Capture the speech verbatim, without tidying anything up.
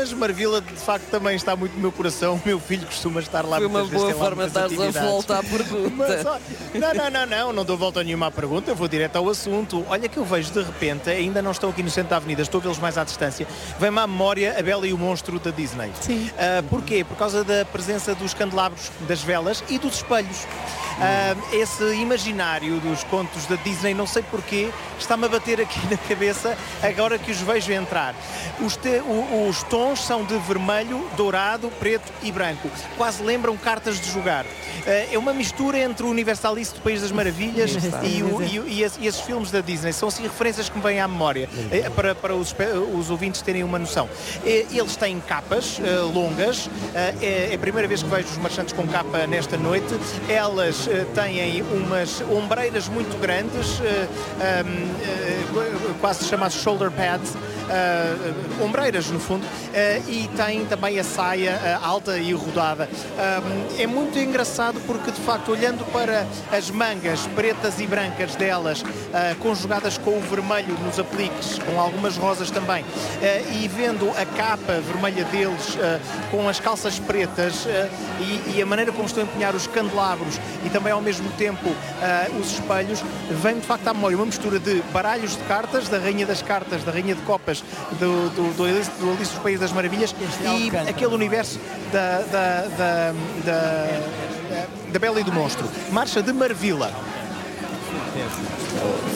mas Marvila de facto também está muito no meu coração. O meu filho costuma estar lá. Foi uma boa forma de dar a volta à pergunta. Mas, ó, não, não, não, não, não dou volta nenhuma à pergunta, eu vou direto ao assunto. Olha que eu vejo de repente, ainda não estão aqui no centro da avenida, estou a vê-los mais à distância, vem-me à memória A Bela e o Monstro da Disney. Sim. Uh, porquê? Por causa da presença dos candelabros, das velas e dos espelhos. Uh, esse imaginário dos contos da Disney, não sei porquê, está-me a bater aqui na cabeça agora que os vejo entrar. Os, te, o, os tons são de vermelho, dourado, preto e branco. Quase lembram cartas de jogar. Uh, é uma mistura entre o Universo Alice do País das Maravilhas e, o, e, o, e, esse, e esses filmes da Disney. São assim referências que me vêm à memória, uh, para, para os, os ouvintes terem uma noção. Uh, eles têm capas uh, longas. Uh, é, é a primeira vez que vejo os marchantes com capa nesta noite. Elas uh, têm umas ombreiras muito grandes, uh, um, uh, quase chamadas shoulder pads, uh, ombreiras no fundo, uh, e tem também a saia uh, alta e rodada. Um, é muito engraçado porque, de facto, olhando para as mangas pretas e brancas delas, uh, conjugadas com o vermelho nos apliques, com algumas rosas também, uh, e vendo a capa vermelha deles uh, com as calças pretas uh, e, e a maneira como estão a empenhar os candelabros e também ao mesmo tempo uh, os espelhos, vem de facto à memória uma mistura de baralhos de cartas, da Rainha das Cartas, da Rainha de Copas, do, do, do, Alice, do Alice dos Países das Maravilhas e aquele universo da, da, da, da, da Bela e do Monstro. Marcha de Marvila.